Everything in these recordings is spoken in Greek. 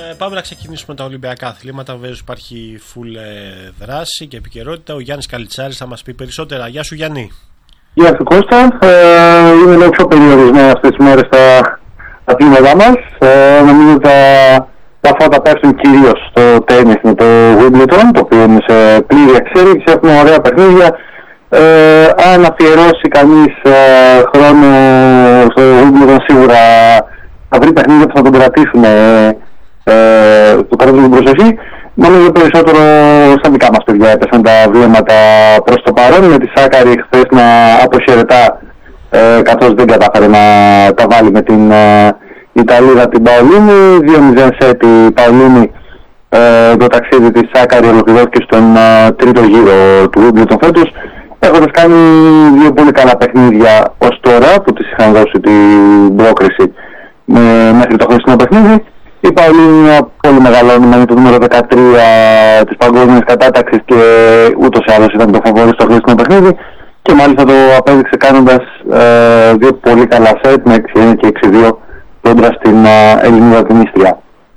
Πάμε να ξεκινήσουμε τα Ολυμπιακά αθλήματα. Βέβαια υπάρχει full δράση και επικαιρότητα. Ο Γιάννης Καλιτσάρης θα μας πει περισσότερα. Γεια σου Γιάννη. Γεια σου Κώστα. Είναι λίγο πιο περιορισμένο αυτές τις μέρες τα αθλήματά μας. Νομίζω ότι τα φώτα πέφτουν κυρίως στο τένις με το Wimbledon, το οποίο είναι σε πλήρη εξέλιξη. Έχουμε ωραία παιχνίδια. Αν αφιερώσει κανείς χρόνο στο Wimbledon, σίγουρα θα βρει παιχνίδια που θα τον κρατήσουν το κρατήσουν την προσοχή. Νομίζω περισσότερο στα δικά μας παιδιά έπεσαν τα βλέμματα προς το παρόν, με τη Σάκαρη χθες να αποχαιρετά καθώς δεν κατάφερε να τα βάλει με την Ιταλίδα την Παολίνη. 2-0 σετ η Παολίνη. Το ταξίδι της Σάκαρη ολοκληρώθηκε στον τρίτο γύρο του Wimbledon φέτος, έχοντας κάνει δύο πολύ καλά παιχνίδια ως τώρα που της είχαν δώσει την πρόκριση μέχρι το χθεσινό παιχνίδι. Η Παολίνη είναι ένα πολύ μεγάλο όνομα, είναι το νούμερο 13 της παγκόσμιας κατάταξης και ούτως ή άλλως ήταν το φαβόρι στο χθεσινό παιχνίδι και μάλιστα το απέδειξε κάνοντας δύο πολύ καλά σετ με 6-1 και 6-2 κόντρα στην Ελληνίδα την Ίστρια.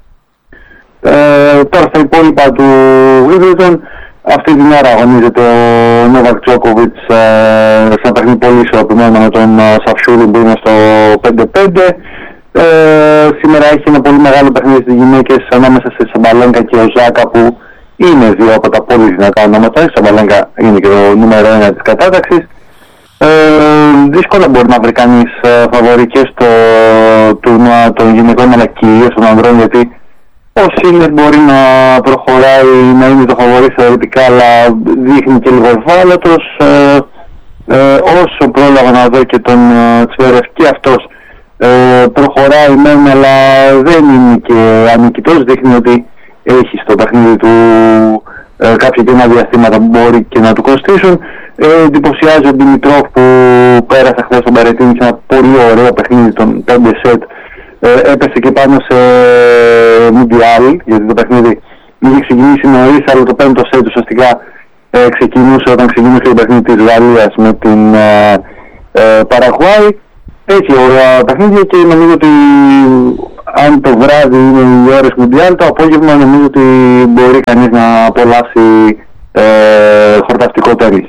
Τώρα στα υπόλοιπα του Wimbledon, αυτή την ώρα αγωνίζεται ο Νόβακ Τζόκοβιτς σε ένα παιχνίδι πολύ ισορροπημένο με τον Σαφιούρη που είναι στο 5-5. Σήμερα έχει ένα πολύ μεγάλο παιχνίδι στις γυναίκες ανάμεσα σε Σαμπαλένκα και Οζάκα, που είναι δύο από τα πολύ δυνατά ονόματα. Η Σαμπαλένκα είναι και το νούμερο 1 της κατάταξης. Δύσκολα μπορεί να βρει κανείς φαβορί και στο τουρνουά των γυναικών αλλά κυρίως των ανδρών, γιατί ο Σίλερ μπορεί να προχωράει, να είναι το φαβορί θεωρητικά, αλλά δείχνει και λίγο ευάλωτος. Όσο πρόλαβα να δω και τον Τσβέρεφ, και αυτός προχωράει μεν, αλλά δεν είναι και ανικητός. Δείχνει ότι έχει στο παιχνίδι του κάποια κενά διαστήματα που μπορεί και να του κοστίσουν. Εντυπωσιάζει ο Δημητρόφ που πέρασε χθες στον Περετίνη σε ένα πολύ ωραίο παιχνίδι των 5 σετ. Έπεσε και πάνω σε Μουντιάλ, γιατί το παιχνίδι είχε ξεκινήσει νωρίς, αλλά το 5ο σετ ουσιαστικά ξεκινούσε όταν ξεκινούσε το παιχνίδι της Γαλλίας με την Παραγουάη. Έχει ωραία παιχνίδια και νομίζω ότι αν το βράδυ είναι οι ώρες Μουντιάλ, το απόγευμα νομίζω ότι μπορεί κανείς να απολαύσει χορταστικό τένις.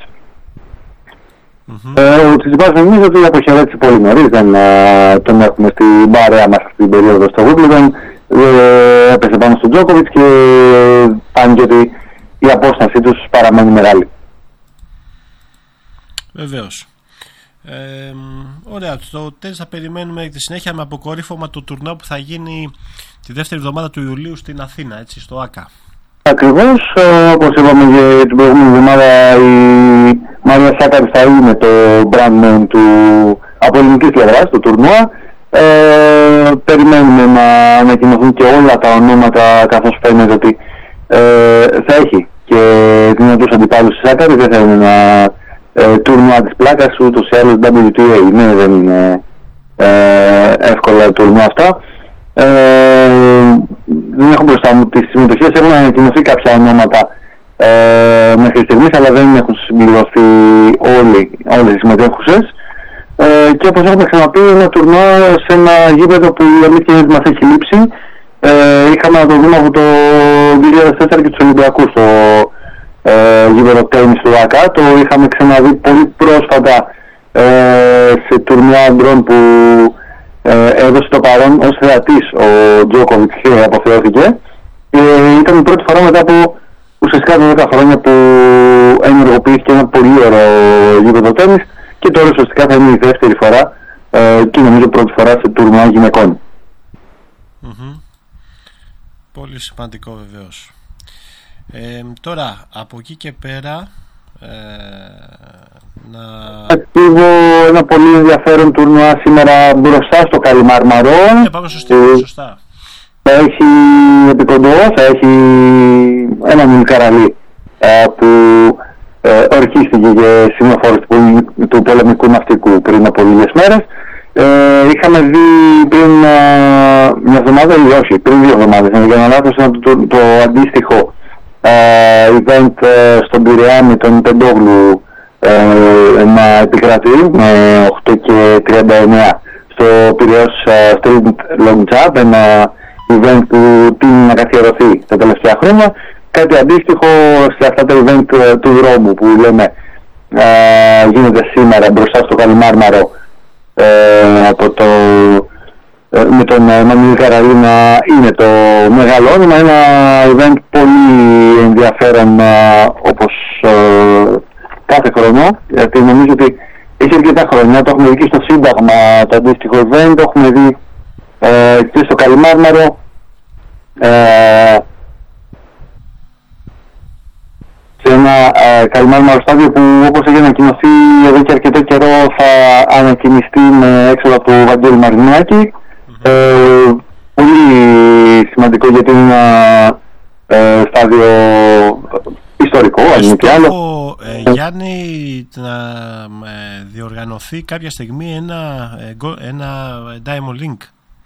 Ο Τσιτσιπάς νομίζω ότι αποχαιρέτησε πολύ νωρίς, δεν τον έχουμε στην παρέα μας αυτή την περίοδο στο Wimbledon. Έπεσε πάνω στον Τζόκοβιτς και φάνηκε ότι η απόστασή τους παραμένει μεγάλη. Βεβαίως. Ωραία, το τένις θα περιμένουμε τη συνέχεια με αποκορύφωμα το τουρνουά που θα γίνει τη δεύτερη εβδομάδα του Ιουλίου στην Αθήνα, έτσι, στο ΆΚΑ. Ακριβώς, όπως είπαμε και την προηγούμενη εβδομάδα, η Μαρία Σάκαρη θα είναι το brand name του από ελληνικής πλευράς του τουρνουά. Περιμένουμε να ανακοινωθούν και όλα τα ονόματα, καθώς φαίνεται ότι θα έχει και δυνατούς αντιπάλους στη Σάκαρη. Δεν θα είναι ένα τουρνουά της πλάκας, ούτως ή άλλως WTA είναι, δεν είναι εύκολα τουρνουά αυτά. Δεν έχω μπροστά μου τις συμμετοχές, έχουν ανακοινωθεί κάποια ονόματα μέχρι στιγμής, αλλά δεν έχουν συμπληρωθεί όλες οι συμμετέχουσες. Και όπως έχουμε ξαναπεί, ένα τουρνουά σε ένα γήπεδο που η αλήθεια είναι ότι μας έχει λείψει. Είχαμε να το δούμε από το 2004 και τους Ολυμπιακούς στο γήπεδο τένις του ΆΚΑ. Το είχαμε ξαναδεί πολύ πρόσφατα σε τουρνουά ανδρών που έδωσε το παρόν ως θεατής ο Τζόκοβιτς και αποθεώθηκε. Ήταν η πρώτη φορά μετά από ουσιαστικά 12 χρόνια που ενεργοποιήθηκε ένα πολύ ωραίο γήπεδο τένις, και τώρα ουσιαστικά θα είναι η δεύτερη φορά και νομίζω πρώτη φορά σε τουρνουά γυναικών. Πολύ σημαντικό βεβαίως. Τώρα από εκεί και πέρα Ακτίβω ένα πολύ ενδιαφέρον τουρνουά σήμερα μπροστά στο Καλιμάρμαρο. Πάμε σωστά. Θα έχει επικοντό, θα έχει ένα Μιλκαραλί που ορκίστηκε για σημειοφόρες του πολεμικού ναυτικού πριν από λίγες μέρες. Είχαμε δει πριν μια εβδομάδα ή όχι, πριν 2 εβδομάδες, για να λάθος, το αντίστοιχο event στον Πειραιά με τον Πεντόγλου να επικρατεί με 8 και 39 στο Πειραιώς Street Long Jump, ένα event που τείνει να καθιερωθεί τα τελευταία χρόνια. Κάτι αντίστοιχο σε αυτά τα event του δρόμου που λέμε γίνεται σήμερα μπροστά στο Καλιμάρμαρο από το με τον Μανουήλ Καραλίνα είναι το μεγάλο όνομα, ένα event πολύ ενδιαφέρον όπως κάθε χρόνο, γιατί νομίζω ότι έχει αρκετά χρόνια, το έχουμε δει και στο Σύνταγμα το αντίστοιχο event, το έχουμε δει και στο Καλιμάρμαρο, σε ένα Καλιμάρμαρο στάδιο που όπως έχει ανακοινωθεί εδώ και αρκετό καιρό θα ανακοινιστεί με έξοδο του Βαγγέλη Μαρινάκη. Πολύ σημαντικό γιατί είναι ένα στάδιο ιστορικό, αν μη τι άλλο. Γιάννη, να διοργανωθεί κάποια στιγμή ένα Diamond Link.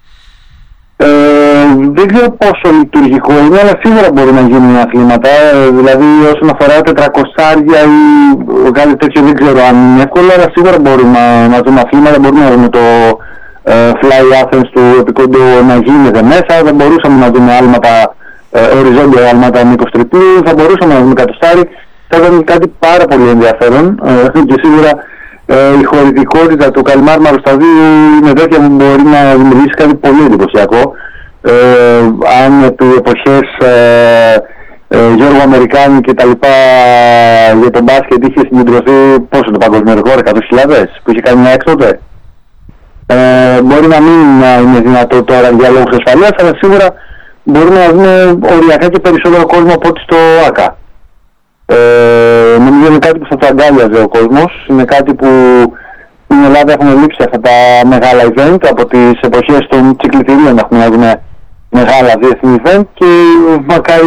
Δεν ξέρω πόσο λειτουργικό είναι, αλλά σίγουρα μπορεί να γίνουν αθλήματα. Δηλαδή όσον αφορά 400 ή κάτι τέτοιο δεν ξέρω αν είναι εύκολο, αλλά σίγουρα μπορούμε να δούμε αθλήματα, μπορούμε να δούμε το Fly Athens του Επικόντου να γίνεται μέσα, θα μπορούσαμε να δούμε άλματα, οριζόντια άλματα μήκος τριπλού, θα μπορούσαμε να δούμε κατοστάρι, θα ήταν κάτι πάρα πολύ ενδιαφέρον και σίγουρα η χωρητικότητα του Καλιμάρμαρου σταδίου είναι τέτοια που μπορεί να δημιουργήσει κάτι πολύ εντυπωσιακό. Αν επί εποχές Γιώργο Αμερικάνη και τα λοιπά για τον μπάσκετ είχε συγκεντρωθεί πόσο το παγκοσμίο ρεκόρ, 100.000 που είχε κάνει μια έξοδε. Μπορεί να μην είναι δυνατό τώρα για λόγους ασφαλείας, αλλά σίγουρα μπορούμε να δούμε οριακά και περισσότερο κόσμο από ό,τι στο ΆΚΑ. Νομίζω είναι κάτι που θα το αγκάλιαζε ο κόσμος, είναι κάτι που στην Ελλάδα έχουν λείψει αυτά τα μεγάλα event από τις εποχές των τσικλητηρίων, έχουμε να δούμε μεγάλα διεθνή event και μακάρι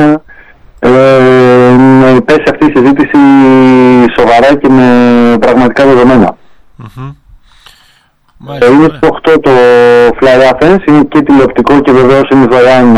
να πέσει αυτή η συζήτηση σοβαρά και με πραγματικά δεδομένα. Είναι το 8 το Fly Athens, είναι και τηλεοπτικό και βεβαίως είναι δωρεάν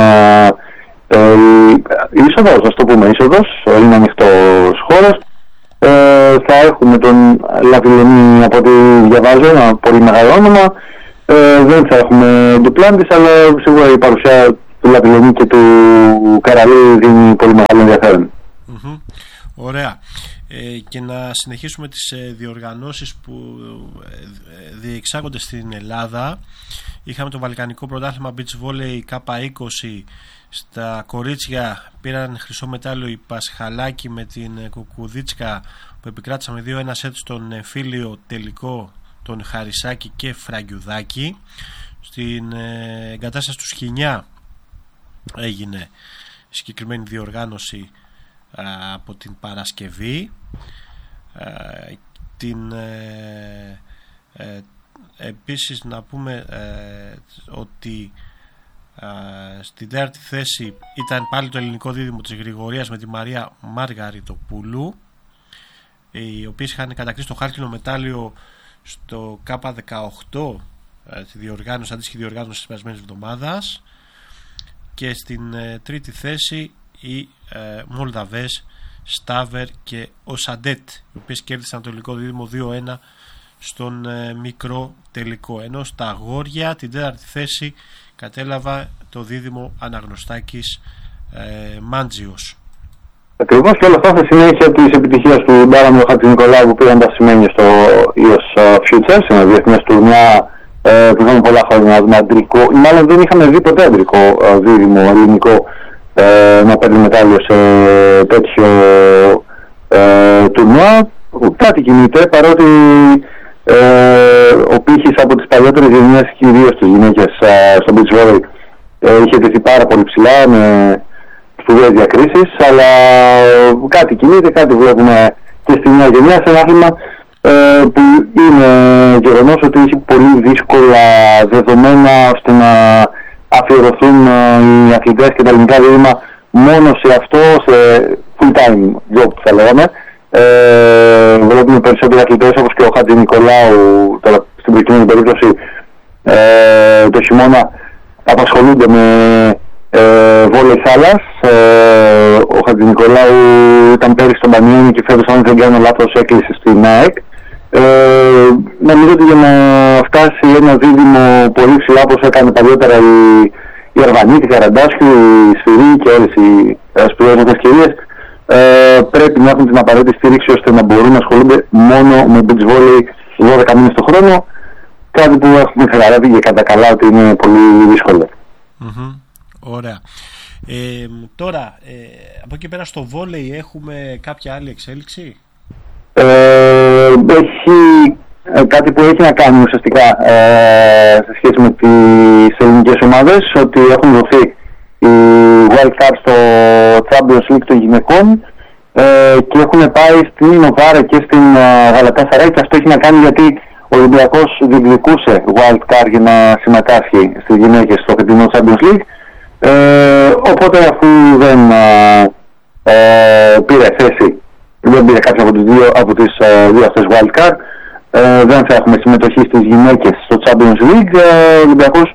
είσοδος, ας το πούμε είσοδος, είναι ανοιχτός χώρος. Θα έχουμε τον Λαβιλενή από ό,τι διαβάζω, ένα πολύ μεγάλο όνομα. Δεν θα έχουμε Ντουπλάντης, αλλά σίγουρα η παρουσία του Λαβιλενή και του Καραλή δίνει πολύ μεγάλο ενδιαφέρον. Ωραία. Και να συνεχίσουμε τις διοργανώσεις που διεξάγονται στην Ελλάδα. Είχαμε το Βαλκανικό Πρωτάθλημα Beach Volley K20. Στα κορίτσια πήραν χρυσό μετάλλιο η Πασχαλάκη με την Κουκουδίτσκα που επικράτησαν με 2-1 σετ στον εμφύλιο τελικό τον Χαρισάκη και Φραγκιουδάκη. Στην εγκατάσταση του Σχοινιά έγινε συγκεκριμένη διοργάνωση από την Παρασκευή. Επίσης να πούμε ότι στην τέταρτη θέση ήταν πάλι το ελληνικό δίδυμο της Γρηγορίας με τη Μαρία Μαργαριτοπούλου, οι οποίες είχαν κατακτήσει το χάλκινο μετάλλιο στο K18, τη διοργάνωση, αντίστοιχη διοργάνωση της περασμένης εβδομάδας. Και στην τρίτη θέση οι Μολδαβές Στάβερ και ο Σαντέτ, οι οποίες κέρδισαν το ελληνικό δίδυμο 2-1 στον μικρό τελικό, ενώ στα αγόρια την τέταρτη θέση κατέλαβα το δίδυμο Αναγνωστάκης Μάντζιος. Ακριβώς, και όλα αυτά σε συνέχεια της επιτυχίας του Ντάραμου Χατζηνικολάου που πήραν τα σημαίνια στο EOS Futures, ένα διεθνές τουρνουά που είχαμε πολλά χρόνια να δούμε αντρικό, μάλλον δεν είχαμε δει ποτέ αντρικό δίδυμο ελληνικό να παίρνει μετάλλιο σε τέτοιο τουρνουά. Κάτι κινείται, παρότι ο πύχης από τις παλιότερες γενιές, κυρίως τις γυναίκες στο beach volley, είχε τεθεί πάρα πολύ ψηλά με σπουδαίες διακρίσεις, αλλά κάτι κινείται, κάτι βλέπουμε και στη νέα γενιά, σε ένα άθλημα που είναι γεγονός ότι έχει πολύ δύσκολα δεδομένα ώστε να αφιερωθούν οι αθλητές και τα ελληνικά δίδυμα μόνο σε αυτό, σε full time job θα λέγαμε. Βλέπουμε περισσότεροι αθλητές όπως και ο Χατζηνικολάου τώρα στην προκειμένη περίπτωση το χειμώνα απασχολούνται με βόλεϊ θάλασσας. Ο Χατζηνικολάου ήταν πέρυσι στον Πανιόνιο και φέτος, αν δεν κάνω λάθος, έκλεισε στην ΑΕΚ. Νομίζω ότι για να φτάσει ένα δίδυμο πολύ ψηλά όπως έκανε παλιότερα η η Αρβανίτη, η Καραντάσιου, η Σφυρί και όλες οι σπουδαίες ευκαιρίες πρέπει να έχουν την απαραίτητη στήριξη ώστε να μπορούν να ασχολούνται μόνο με beach volley 12 μήνες το χρόνο. Κάτι που έχουμε καταλάβει και κατά καλά ότι είναι πολύ δύσκολο. Ωραία. Τώρα, από εκεί πέρα στο βόλεϊ έχουμε κάποια άλλη εξέλιξη? Έχει κάτι που έχει να κάνει ουσιαστικά σε σχέση με τις ελληνικές ομάδες, ότι έχουν δοθεί οι Wild Card στο Champions League των γυναικών και έχουν πάει στην Νοβάρα και στην Γαλατάσαράι, και αυτό έχει να κάνει γιατί ο Ολυμπιακός διεκδικούσε Wild Card για να συμμετάσχει στις γυναίκες στο φετινό Champions League, οπότε αφού δεν πήρε θέση, δεν πήρε κάποιο από τις δύο αυτές Wild Card, δεν θα έχουμε συμμετοχή στις γυναίκες στο Champions League. Ο Ολυμπιακός,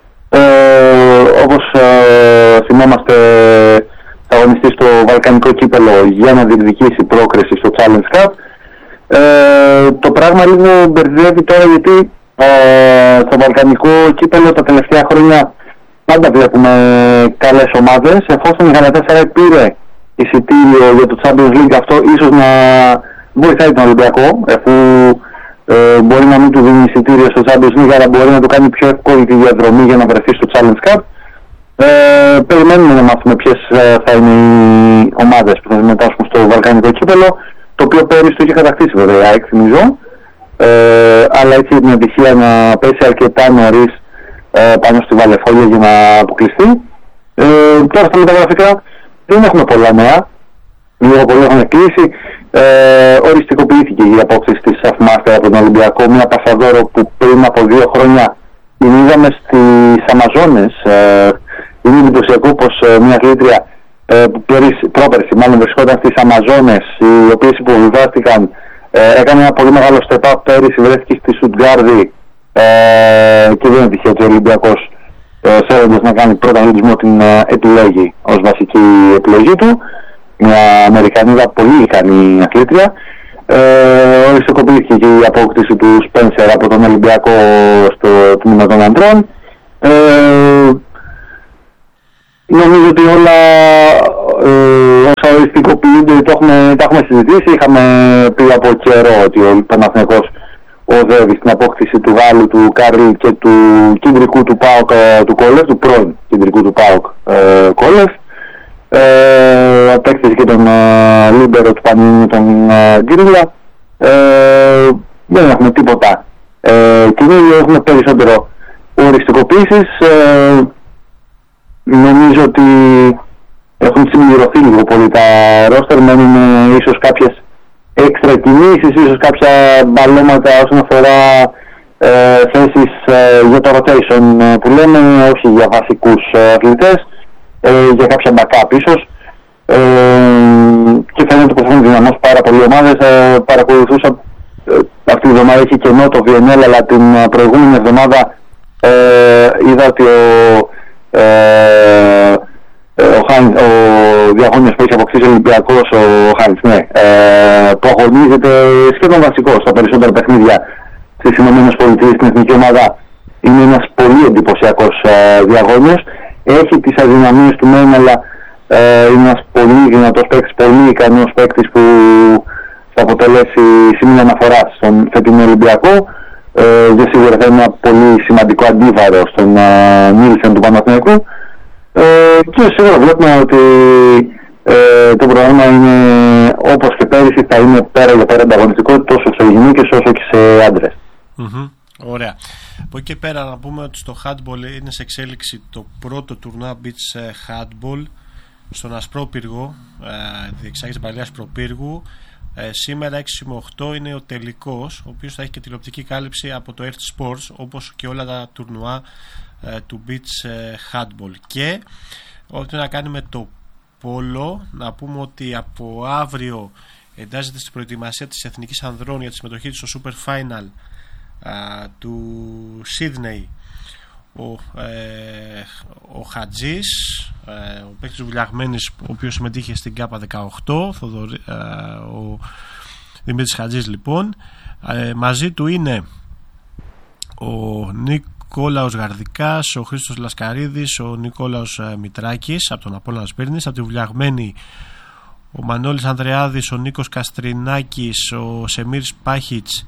όπως θυμόμαστε, θα αγωνιστεί στο Βαλκανικό κύπελο για να διεκδικήσει πρόκριση στο Challenge Cup. Το πράγμα λίγο μπερδεύει τώρα, γιατί στο Βαλκανικό κύπελο τα τελευταία χρόνια πάντα βλέπουμε καλές ομάδες. Εφόσον η Γαλατάσαράι πήρε εισιτήριο για το Champions League, αυτό ίσως να βοηθάει τον Ολυμπιακό, αφού μπορεί να μην του δίνει εισιτήριο στο Champions League, αλλά μπορεί να του κάνει πιο εύκολη τη διαδρομή για να βρεθεί στο Challenge Cup. Περιμένουμε να μάθουμε ποιες θα είναι οι ομάδες που θα συμμετάσχουν στο Βαλκανικό κύπελο, το οποίο πέρυσι το είχε κατακτήσει βέβαια η ΑΕΚ, θυμίζω, αλλά έτσι την ατυχία να πέσει αρκετά νωρίς πάνω στη Βαλεφόλια για να αποκλειστεί. Τώρα στα μεταγραφικά δεν έχουμε πολλά νέα, λίγο πολύ έχουν κλείσει. Οριστικοποιήθηκε η απόκτηση της Σαφμάστερ από τον Ολυμπιακό, μια πασαδόρο που πριν από 2 χρόνια την είδαμε στις Αμαζόνες. Είναι εντυπωσιακό πως μια αθλήτρια που πρόπερση μάλλον βρισκόταν στις Αμαζόνες, οι οποίες υποβιβάστηκαν, έκανε ένα πολύ μεγάλο step up πέρυσι, βρέθηκε στη Στουτγκάρδη και δεν είναι τυχαίο ότι ο Ολυμπιακός, θέλοντας να κάνει πρωταθλητισμό, την επιλέγει ως βασική επιλογή του. Μια Αμερικανίδα πολύ ικανή αθλήτρια. Οριστικοποιήθηκε και η απόκτηση του Σπένσερ από τον Ολυμπιακό στο τμήμα των αντρών. Νομίζω ότι όλα όσα οριστικοποιούνται τα έχουμε συζητήσει. Είχαμε πει από καιρό ότι ο Παναθηναϊκός οδεύει στην απόκτηση του Γάλλου, του Κάρλ και του κεντρικού του ΠΑΟΚ του Κόλεφ, του πρώην κεντρικού του ΠΑΟΚ Κόλεφ. Απέκτησε και τον Λίμπερο του Πανιούνιου, τον Γκρίλα. Δεν έχουμε τίποτα καινούριο, έχουμε περισσότερο οριστικοποίησεις. Νομίζω ότι έχουν συμπληρωθεί λίγο πολύ τα ρόστερ, μένουν ίσως κάποιες έξτρα κινήσεις, ίσως κάποια μπαλώματα όσον αφορά θέσεις για το rotation που λέμε, όχι για βασικούς αθλητές, για κάποια backup ίσως, και φαίνεται πως έχουν δυναμώσει πάρα πολλοί ομάδες. Παρακολουθούσα αυτή τη εβδομάδα, έχει κενό το VNL, αλλά την προηγούμενη εβδομάδα είδα ότι ο διαγώνιος που έχει αποκτήσει ο Ολυμπιακός, ο Χάιντς, που αγωνίζεται σχεδόν βασικό στα περισσότερα παιχνίδια στις ΗΠΑ στην εθνική ομάδα, είναι ένας πολύ εντυπωσιακός διαγώνιος. Έχει τις αδυναμίες του μεν, αλλά είναι ένας πολύ δυνατός παίκτης, πολύ ικανός παίκτης που θα αποτελέσει σημείο αναφορά στον φετινό Ολυμπιακό. Και σίγουρα θα είναι ένα πολύ σημαντικό αντίβαρο στον Νίλσεν του Παναθηναϊκού. Και σίγουρα βλέπουμε ότι το πρόγραμμα είναι, όπως και πέρυσι, θα είναι πέρα για πέρα ανταγωνιστικό τόσο σε γυναίκες όσο και σε άντρες. Ωραία. Από εκεί και πέρα να πούμε ότι στο handball είναι σε εξέλιξη το πρώτο τουρνουά beach handball στον Ασπρόπυργο, διεξάγεται παλιά Ασπροπύργου. Σήμερα 6 με 8 είναι ο τελικός, ο οποίος θα έχει και τηλεοπτική κάλυψη από το Earth Sports, όπως και όλα τα τουρνουά του beach handball. Και ό,τι να κάνει με το πόλο, να πούμε ότι από αύριο εντάσσεται στην προετοιμασία της Εθνικής Ανδρών για τη συμμετοχή της στο Super Final του Σίδνεϊ ο Χατζής, ο παίκτης του Βουλιαγμένης, ο οποίος συμμετείχε στην ΚΑΠΑ 18, ο Δημήτρης Χατζής λοιπόν. Μαζί του είναι Νικόλαος Γαρδικάς, ο Χρήστος Λασκαρίδης, ο Νικόλαος Μητράκης από τον Απόλλωνα Σπύρνης. Από τη Βουλιαγμένη ο Μανώλης Ανδρεάδης, ο Νίκος Καστρινάκης, ο Σεμίρς Πάχιτς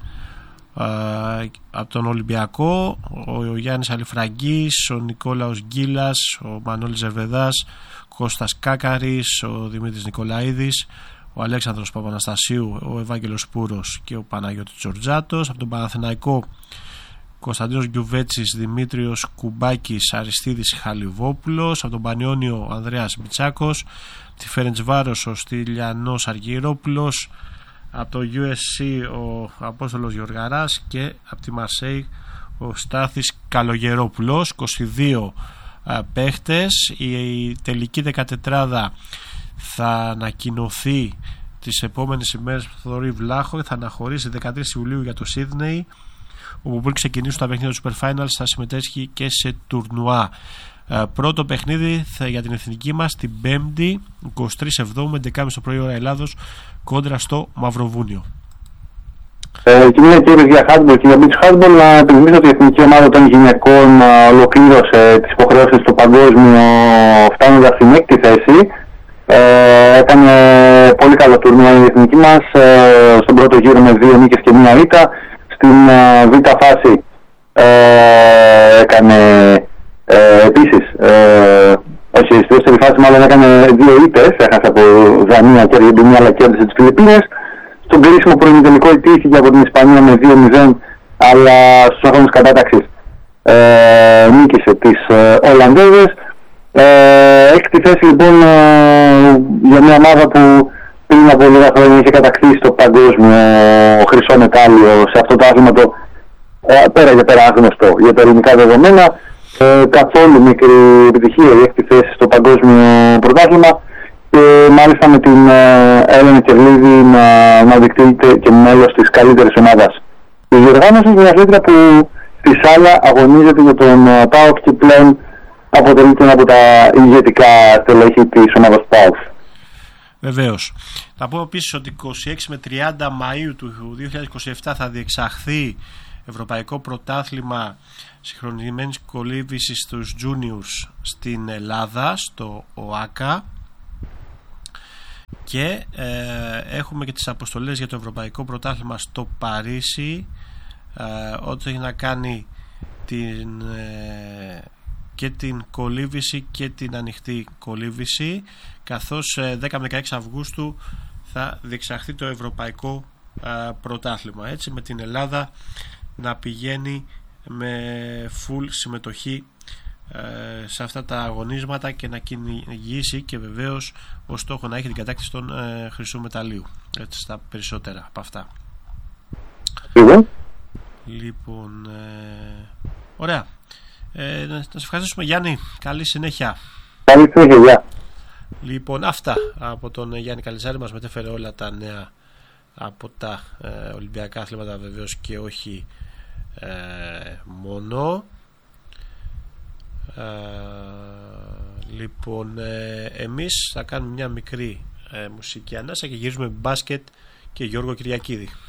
από τον Ολυμπιακό, ο Γιάννης Αλιφραγκής, ο Νικόλαος Γκίλας, ο Μανώλης Ζερβεδάς, Κώστας Κάκαρης, ο Δημήτρης Νικολαίδης, ο Αλέξανδρος Παπαναστασίου, ο Ευάγγελος Σπούρος και ο Παναγιώτης Τζορτζάτος. Από τον Παναθηναϊκό Κωνσταντίνος Γκιουβέτσης, Δημήτριος Κουμπάκης, Αριστίδης Χαλιβόπουλος. Από τον Πανιόνιο Ανδρέας Μιτσάκος. Τη Φερεντσβάρος ο Στυλιανός Αργυρόπουλος. Από το USC ο Απόστολος Γιοργαράς και από τη Μαρσέη ο Στάθης Καλογερόπουλος. 22 παίχτες. Η τελική 14 θα ανακοινωθεί τις επόμενες ημέρες από τον Θοδωρή Βλάχο. Θα αναχωρήσει 13 Ιουλίου για το Σίδνεϊ, όπου πριν ξεκινήσουν τα παιχνίδια του Super Finals θα συμμετέχει και σε τουρνουά. Πρώτο παιχνίδι για την εθνική μας την 5η 23 Εβδόμου 11.30 το πρωί ώρα Ελλάδος κόντρα στο Μαυροβούνιο. Κυρία και για handball και για beach handball, να επιθυμίσω ότι η εθνική ομάδα των γυναικών ολοκλήρωσε τις υποχρεώσεις στο παγκόσμιο φτάνοντας στην 6η θέση. Έκανε πολύ καλό τουρνουά η εθνική μας στον πρώτο γύρο με 2 νίκες και 1 ήττα. Στην β' φάση έκανε επίσης, όχι στη δεύτερη φάση μάλλον έκανε 2 ήττες, έχασε από Δανία και Αργεντινή αλλά κέρδισε τις Φιλιππίνες. Στον κρίσιμο προημιτελικό ιτήθηκε από την Ισπανία με 2-0, αλλά στους αγώνες κατάταξης νίκησε τις Ολλανδέζες. Έκτη θέση λοιπόν για μια ομάδα που πριν από λίγα χρόνια είχε κατακτήσει το παγκόσμιο χρυσό μετάλλιο σε αυτό το άθλημα, το πέρα για πέρα άγνωστο για τα ελληνικά δεδομένα. Καθόλου μικρή επιτυχία η έκτη θέση στο παγκόσμιο πρωτάθλημα και μάλιστα με την Έλενα Κερλίδη να δικτύεται και μέλος της καλύτερης ομάδας. Η διοργάνωση είναι μια αθλήτρια που στη Σάλα αγωνίζεται για τον ΠΑΟΚ και πλέον αποτελείται ένα από τα ηγετικά στελέχη της ομάδας ΠΑΟΚ. Βεβαίως. Θα πω επίσης ότι 26 με 30 Μαΐου του 2027 θα διεξαχθεί Ευρωπαϊκό Πρωτάθλημα Συγχρονισμένης Κολύμβησης στους Juniors στην Ελλάδα, στο ΟΑΚΑ, και έχουμε και τις αποστολές για το Ευρωπαϊκό Πρωτάθλημα στο Παρίσι, ό,τι έχει να κάνει και την κολύμβηση και την ανοιχτή κολύμβηση, καθώς 10 με 16 Αυγούστου θα διεξαχθεί το Ευρωπαϊκό Πρωτάθλημα, έτσι, με την Ελλάδα να πηγαίνει με full συμμετοχή σε αυτά τα αγωνίσματα και να κυνηγήσει και βεβαίως ως στόχο να έχει την κατάκτηση των χρυσού μεταλλίου, έτσι, στα περισσότερα από αυτά. Λοιπόν, ωραία. Να σας ευχαριστήσουμε, Γιάννη. Καλή συνέχεια. Καλή συνέχεια. Λοιπόν, αυτά από τον Γιάννη Καλιζάρη. Μας μετέφερε όλα τα νέα από τα Ολυμπιακά αθλήματα, βεβαίως και όχι μόνο. Λοιπόν, εμείς θα κάνουμε μια μικρή μουσική ανάσα και γυρίζουμε μπάσκετ και Γιώργο Κυριακίδη.